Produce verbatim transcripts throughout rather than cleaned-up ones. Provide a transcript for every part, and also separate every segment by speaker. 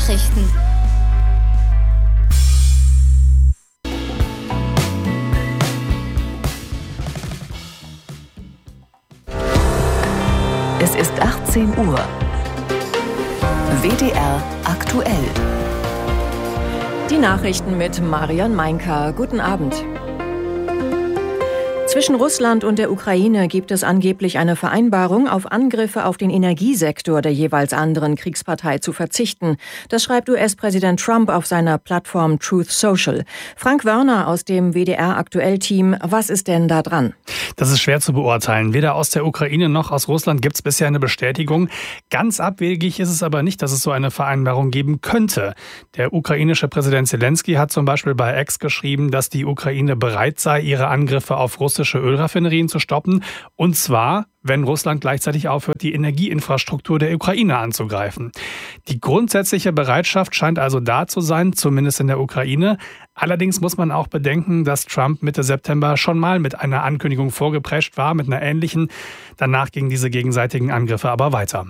Speaker 1: Nachrichten.
Speaker 2: Es ist achtzehn Uhr. W D R aktuell.
Speaker 3: Die Nachrichten mit Marion Meinker. Guten Abend. Zwischen Russland und der Ukraine gibt es angeblich eine Vereinbarung, auf Angriffe auf den Energiesektor der jeweils anderen Kriegspartei zu verzichten. Das schreibt U S-Präsident Trump auf seiner Plattform Truth Social. Frank Wörner aus dem W D R-Aktuell-Team, was ist denn da dran?
Speaker 4: Das ist schwer zu beurteilen. Weder aus der Ukraine noch aus Russland gibt es bisher eine Bestätigung. Ganz abwegig ist es aber nicht, dass es so eine Vereinbarung geben könnte. Der ukrainische Präsident Zelensky hat zum Beispiel bei X geschrieben, dass die Ukraine bereit sei, ihre Angriffe auf russische Ölraffinerien zu stoppen. Und zwar, wenn Russland gleichzeitig aufhört, die Energieinfrastruktur der Ukraine anzugreifen. Die grundsätzliche Bereitschaft scheint also da zu sein, zumindest in der Ukraine. Allerdings muss man auch bedenken, dass Trump Mitte September schon mal mit einer Ankündigung vorgeprescht war, mit einer ähnlichen. Danach gingen diese gegenseitigen Angriffe aber weiter.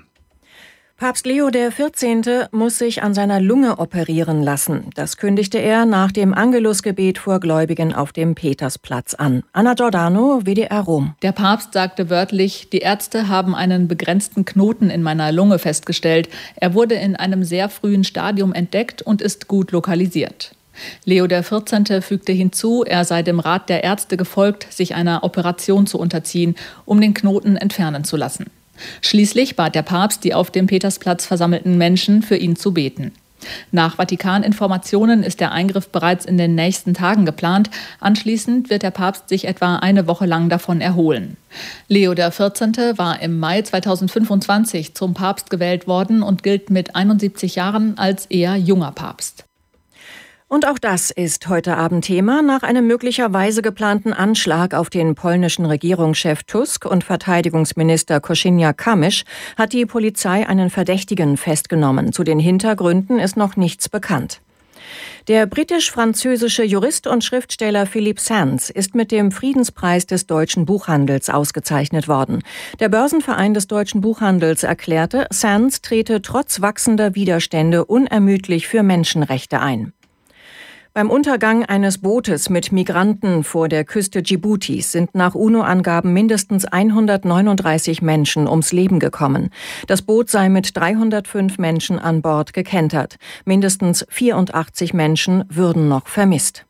Speaker 3: Papst Leo der vierzehnte muss sich an seiner Lunge operieren lassen. Das kündigte er nach dem Angelusgebet vor Gläubigen auf dem Petersplatz an. Anna Giordano, W D R Rom.
Speaker 5: Der Papst sagte wörtlich, die Ärzte haben einen begrenzten Knoten in meiner Lunge festgestellt. Er wurde in einem sehr frühen Stadium entdeckt und ist gut lokalisiert. Leo der vierzehnte fügte hinzu, er sei dem Rat der Ärzte gefolgt, sich einer Operation zu unterziehen, um den Knoten entfernen zu lassen. Schließlich bat der Papst die auf dem Petersplatz versammelten Menschen, für ihn zu beten. Nach Vatikan-Informationen ist der Eingriff bereits in den nächsten Tagen geplant. Anschließend wird der Papst sich etwa eine Woche lang davon erholen. Leo der vierzehnte war im Mai zweitausendfünfundzwanzig zum Papst gewählt worden und gilt mit einundsiebzig Jahren als eher junger Papst.
Speaker 3: Und auch das ist heute Abend Thema. Nach einem möglicherweise geplanten Anschlag auf den polnischen Regierungschef Tusk und Verteidigungsminister Kosiniak-Kamysz hat die Polizei einen Verdächtigen festgenommen. Zu den Hintergründen ist noch nichts bekannt. Der britisch-französische Jurist und Schriftsteller Philippe Sands ist mit dem Friedenspreis des deutschen Buchhandels ausgezeichnet worden. Der Börsenverein des deutschen Buchhandels erklärte, Sands trete trotz wachsender Widerstände unermüdlich für Menschenrechte ein. Beim Untergang eines Bootes mit Migranten vor der Küste Dschiboutis sind nach UNO-Angaben mindestens hundertneununddreißig Menschen ums Leben gekommen. Das Boot sei mit dreihundertfünf Menschen an Bord gekentert. Mindestens vierundachtzig Menschen würden noch vermisst.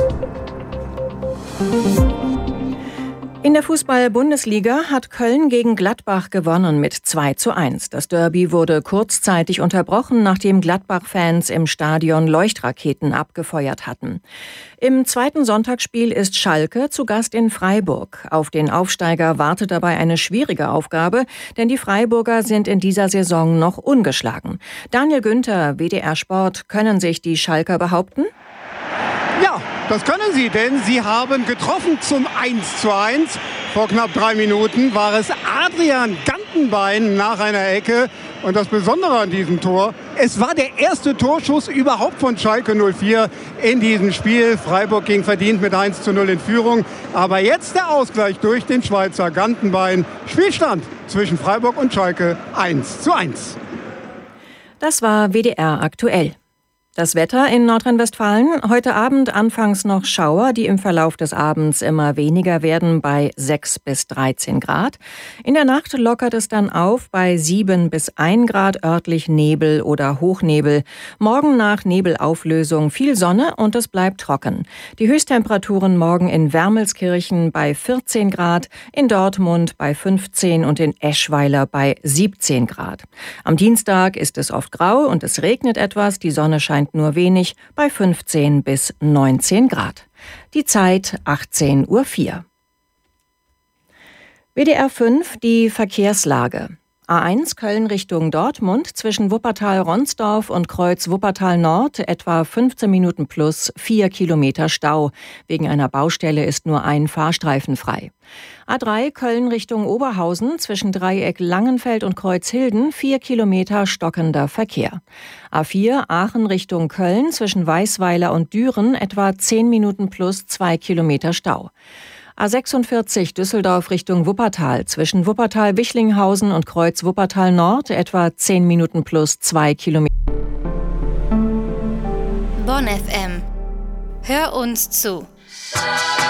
Speaker 3: In der Fußball-Bundesliga hat Köln gegen Gladbach gewonnen mit zwei zu eins. Das Derby wurde kurzzeitig unterbrochen, nachdem Gladbach-Fans im Stadion Leuchtraketen abgefeuert hatten. Im zweiten Sonntagsspiel ist Schalke zu Gast in Freiburg. Auf den Aufsteiger wartet dabei eine schwierige Aufgabe, denn die Freiburger sind in dieser Saison noch ungeschlagen. Daniel Günther, W D R Sport, können sich die Schalker behaupten?
Speaker 6: Ja, das können sie, denn sie haben getroffen zum eins zu eins. Vor knapp drei Minuten war es Adrian Gantenbein nach einer Ecke. Und das Besondere an diesem Tor, es war der erste Torschuss überhaupt von Schalke null vier in diesem Spiel. Freiburg ging verdient mit eins zu null in Führung. Aber jetzt der Ausgleich durch den Schweizer Gantenbein. Spielstand zwischen Freiburg und Schalke eins zu eins.
Speaker 3: Das war W D R aktuell. Das Wetter in Nordrhein-Westfalen. Heute Abend anfangs noch Schauer, die im Verlauf des Abends immer weniger werden, bei sechs bis dreizehn Grad. In der Nacht lockert es dann auf bei sieben bis ein Grad, örtlich Nebel oder Hochnebel. Morgen nach Nebelauflösung viel Sonne und es bleibt trocken. Die Höchsttemperaturen morgen in Wermelskirchen bei vierzehn Grad, in Dortmund bei fünfzehn und in Eschweiler bei siebzehn Grad. Am Dienstag ist es oft grau und es regnet etwas, die Sonne scheint nur wenig, bei fünfzehn bis neunzehn Grad. Die Zeit achtzehn Uhr vier. W D R fünf, die Verkehrslage. A eins Köln Richtung Dortmund zwischen Wuppertal-Ronsdorf und Kreuz Wuppertal-Nord etwa fünfzehn Minuten plus vier Kilometer Stau. Wegen einer Baustelle ist nur ein Fahrstreifen frei. A drei Köln Richtung Oberhausen zwischen Dreieck Langenfeld und Kreuzhilden vier Kilometer stockender Verkehr. A vier Aachen Richtung Köln zwischen Weißweiler und Düren etwa zehn Minuten plus zwei Kilometer Stau. A sechsundvierzig Düsseldorf Richtung Wuppertal zwischen Wuppertal-Wichlinghausen und Kreuz Wuppertal Nord etwa zehn Minuten plus zwei Kilometer.
Speaker 1: Bonn F M. Hör uns zu.